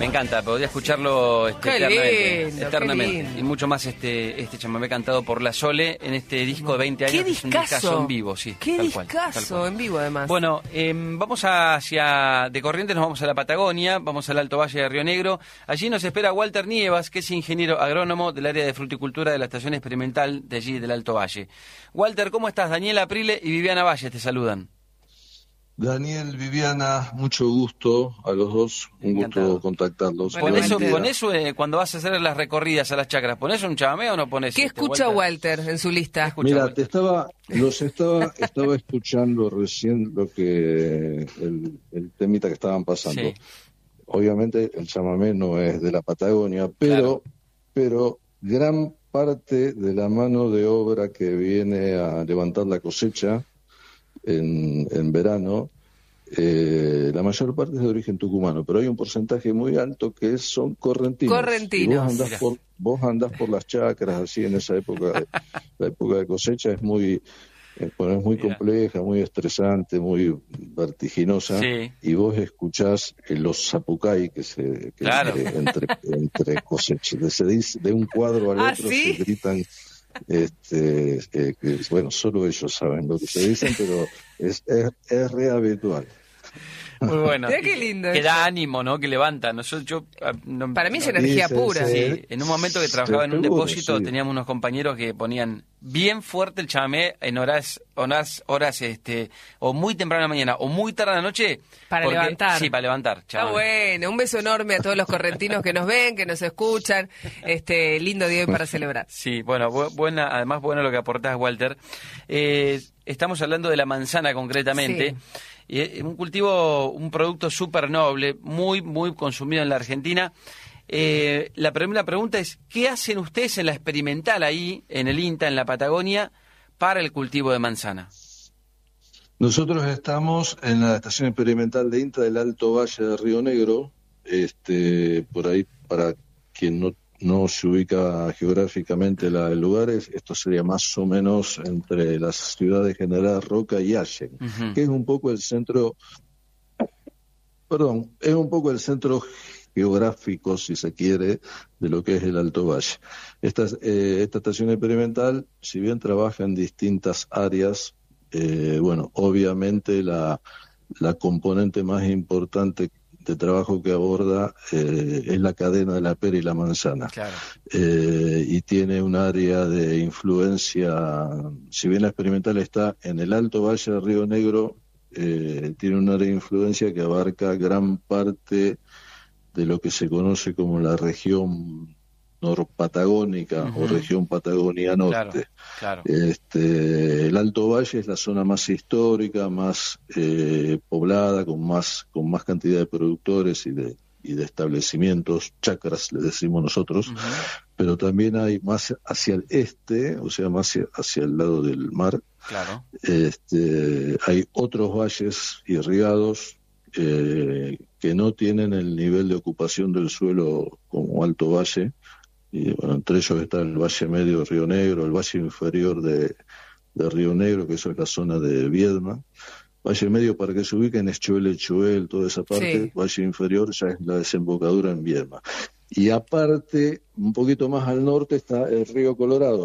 Me encanta, podría escucharlo eternamente. Lindo. Y mucho más este chamamé cantado por La Sole en este disco de 20 años. ¡Qué que es un discazo en vivo, sí. ¡Qué tal discazo cual. en vivo, además! Bueno, vamos de Corrientes nos vamos a la Patagonia, vamos al Alto Valle de Río Negro. Allí nos espera Walter Nievas, que es ingeniero agrónomo del área de fruticultura de la Estación Experimental de allí, del Alto Valle. Walter, ¿cómo estás? Daniela Aprile y Viviana Valle te saludan. Daniel, Viviana, mucho gusto a los dos, un Encantado. gusto contactarlos. ¿Ponés cuando vas a hacer las recorridas a las chacras, ¿ponés un chamamé o no ponés? ¿Qué escucha Walter en su lista? Mira, estaba escuchando recién el temita que estaban pasando. Sí. Obviamente el chamamé no es de la Patagonia, pero gran parte de la mano de obra que viene a levantar la cosecha en verano, la mayor parte es de origen tucumano, pero hay un porcentaje muy alto que son correntinos. Vos andás por las chacras así en esa época, la época de cosecha es muy compleja, muy estresante, muy vertiginosa, sí. Y vos escuchás los zapucay Claro. entre cosechas, de un cuadro al otro ¿sí? se gritan. Bueno, solo ellos saben lo que se dicen, pero es re habitual. Muy bueno. Mirá qué lindo. Que da ánimo, ¿no? Que levanta. Para mí es energía pura. Sí, en un momento que trabajaba en un depósito, sí. teníamos unos compañeros que ponían bien fuerte el chamamé en horas o muy temprano en la mañana o muy tarde en la noche. Para levantar. Sí, para levantar. Está bueno. Un beso enorme a todos los correntinos que nos ven, que nos escuchan. Lindo día hoy para celebrar. Sí, bueno, además bueno lo que aportás, Walter. Estamos hablando de la manzana concretamente. Sí. Un producto súper noble, muy, muy consumido en la Argentina. La primera pregunta es, ¿qué hacen ustedes en la experimental ahí, en el INTA, en la Patagonia, para el cultivo de manzana? Nosotros estamos en la estación experimental de INTA del Alto Valle de Río Negro, por ahí, para quien no se ubica geográficamente el lugar, esto sería más o menos entre las ciudades General Roca y Allen, que es un poco el centro, geográfico, si se quiere, de lo que es el Alto Valle. Esta estación experimental, si bien trabaja en distintas áreas, obviamente la componente más importante de trabajo que aborda es la cadena de la pera y la manzana. Claro. Y tiene un área de influencia, si bien la experimental está en el Alto Valle de Río Negro, tiene un área de influencia que abarca gran parte de lo que se conoce como la región norpatagónica o región Patagonia Norte. Claro. El Alto Valle es la zona más histórica, más poblada, con más cantidad de productores y de establecimientos, chacras le decimos nosotros, pero también hay más hacia el este, o sea, más hacia el lado del mar. Claro. Hay otros valles irrigados que no tienen el nivel de ocupación del suelo como Alto Valle. Y bueno, entre ellos está el Valle Medio de Río Negro, el Valle Inferior de Río Negro, que eso es la zona de Viedma. Valle Medio, para que se ubiquen, es Chuel, toda esa parte. Sí. Valle Inferior ya es la desembocadura en Viedma. Y aparte, un poquito más al norte está el río Colorado.